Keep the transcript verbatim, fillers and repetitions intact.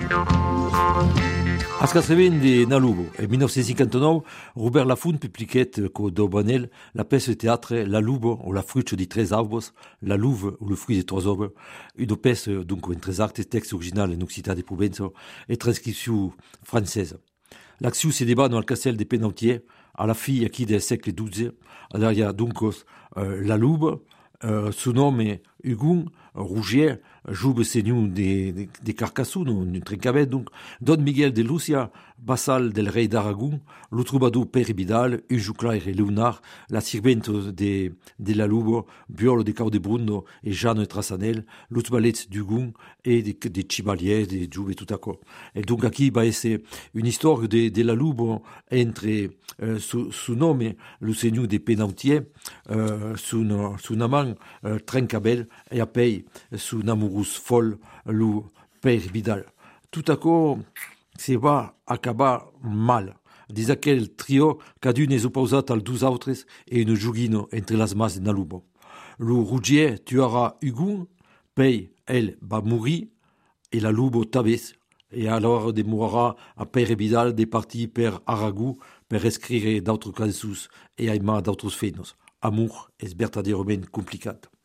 Als casseven de Nalubo, en mil nou-cents cinquanta-nou, Robert Laffont publiquet co d'Aubanel la pièce de théâtre La Louve, ou la fruit de tres arbres, La Louve, ou le fruit de trois arbres, une pièce donc en tres actes, texte original en occitan de Provença et transcription française. L'action se débat dans le castel de Penautier, à la fin qui del siècle douze. Alors il y a donc euh, La Louve, euh, son nom est Hugon, Rougier, Joube Seigneur de, de, de Carcassonne, un Trencavet, donc, Don Miguel de Lucia, vassal del rei d'Aragon, le troubadour Père Vidal, Ujuclair et Léonard, la sirvente de, de la Louve, Biolo de Cao de Bruno et Jeanne Trassanel, l'autre ballet d'Hugon et des de Chibaliers, des Joube et tout à quoi. Et donc, ici, bah, c'est une histoire de, de la Louve entre euh, son, son nom, le seigneur de Penautier, euh, son, son amant euh, Trencabel, et après, son amoureuse folle, le Père Vidal. Tout à coup, se va acabar mal. Des aquel trio cadun és opposat als dos autres et une joguina entre les mans de Nalubo. Le Rougier tuera Hugon, Pei, elle, va mourir, et la Lubo tabès, et alors demorera a Père Vidal de partir per Aragou per escrire d'autres cançons et aimar d'autres feines. Amour és vertadèrement complicat.